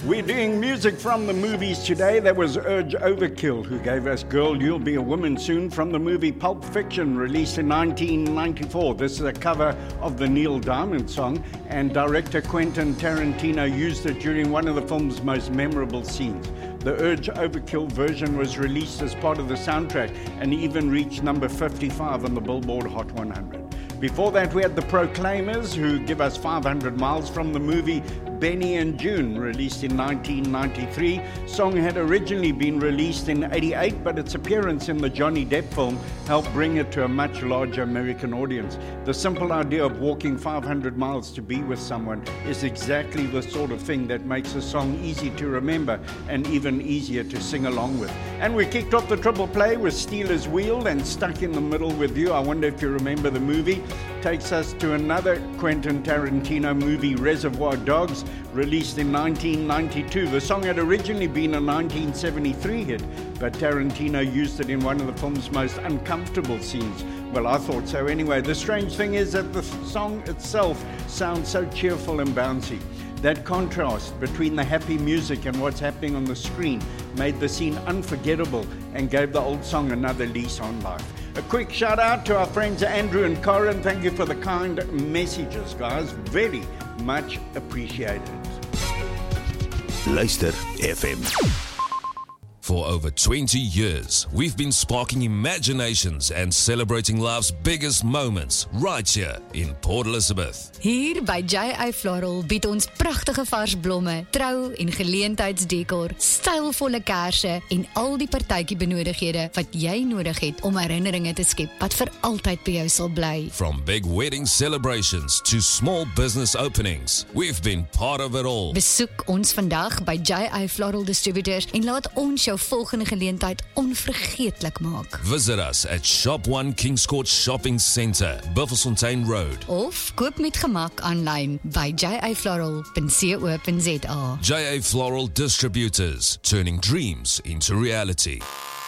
We're doing music from the movies today. That was Urge Overkill, who gave us Girl, You'll Be a Woman Soon from the movie Pulp Fiction, released in 1994. This is a cover of the Neil Diamond song, and director Quentin Tarantino used it during one of the film's most memorable scenes. The Urge Overkill version was released as part of the soundtrack and even reached number 55 on the Billboard Hot 100. Before that, we had the Proclaimers, who give us 500 Miles from the movie Benny and June, released in 1993. Song had originally been released in 88, but its appearance in the Johnny Depp film helped bring it to a much larger American audience. The simple idea of walking 500 miles to be with someone is exactly the sort of thing that makes a song easy to remember and even easier to sing along with. And we kicked off the triple play with Stealers Wheel and Stuck in the Middle with You. I wonder if you remember the movie. Takes us to another Quentin Tarantino movie, Reservoir Dogs, released in 1992. The song had originally been a 1973 hit, but Tarantino used it in one of the film's most uncomfortable scenes. Well, I thought so anyway. The strange thing is that the song itself sounds so cheerful and bouncy. That contrast between the happy music and what's happening on the screen made the scene unforgettable and gave the old song another lease on life. A quick shout out to our friends Andrew and Corin. Thank you for the kind messages, guys. Very much appreciated. Luister FM. For over 20 years, we've been sparking imaginations and celebrating life's biggest moments right here in Port Elizabeth. Hier by J.A. Floral bied ons pragtige vars blomme, trou- en geleentheidsdekor, stylvolle kersse en al die partytjie benodighede wat jy nodig het om herinneringe te skep wat vir altyd by jou sal bly. From big wedding celebrations to small business openings, we've been part of it all. Besoek ons vandag by J.A. Floral Distributors en laat ons jou volgende geleentheid onvergeetlik maak. Visit us at Shop 1 Kings Court Shopping Centre, Buffelsfontein Road. Of koop met gemak aanlyn by jafloral.co.za. J.A. Floral Distributors, turning dreams into reality.